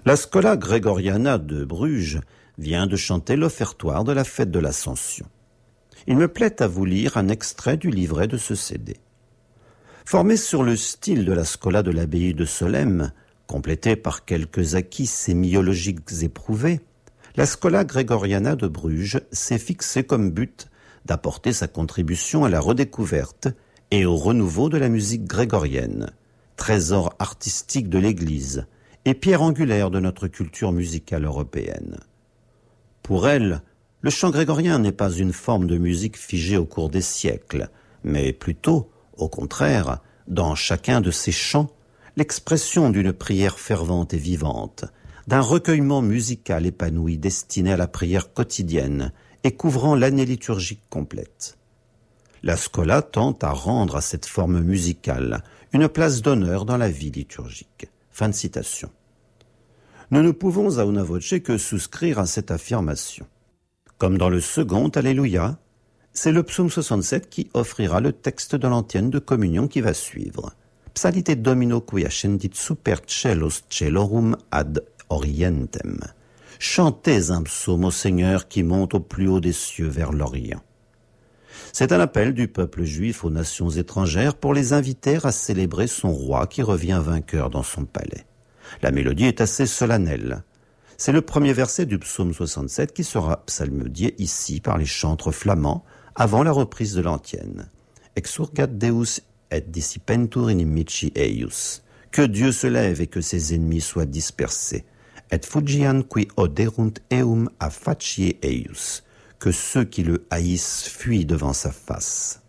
La Schola Gregoriana de Bruges vient de chanter l'offertoire de la fête de l'Ascension. Il me plaît à vous lire un extrait du livret de ce CD. Formé sur le style de la Schola de l'abbaye de Solesmes, complété par quelques acquis sémiologiques éprouvés, la Schola Gregoriana de Bruges s'est fixée comme but d'apporter sa contribution à la redécouverte et au renouveau de la musique grégorienne, trésor artistique de l'Église et pierre angulaire de notre culture musicale européenne. Pour elle, le chant grégorien n'est pas une forme de musique figée au cours des siècles, mais plutôt, au contraire, dans chacun de ces chants, l'expression d'une prière fervente et vivante, d'un recueillement musical épanoui destiné à la prière quotidienne et couvrant l'année liturgique complète. La Schola tente à rendre à cette forme musicale une place d'honneur dans la vie liturgique. Fin de citation. Nous ne pouvons à una voce que souscrire à cette affirmation. Comme dans le second Alléluia, c'est le psaume 67 qui offrira le texte de l'antienne de communion qui va suivre. Psalite Domino qui ascendit super celos celorum ad orientem. Chantez un psaume au Seigneur qui monte au plus haut des cieux vers l'Orient. C'est un appel du peuple juif aux nations étrangères pour les inviter à célébrer son roi qui revient vainqueur dans son palais. La mélodie est assez solennelle. C'est le premier verset du psaume 67 qui sera psalmodié ici par les chantres flamands avant la reprise de l'antienne. Exurgat Deus et dissipentur inimici eius. Que Dieu se lève et que ses ennemis soient dispersés. Et fugian qui oderunt eum a facie eius. Que ceux qui le haïssent fuient devant sa face.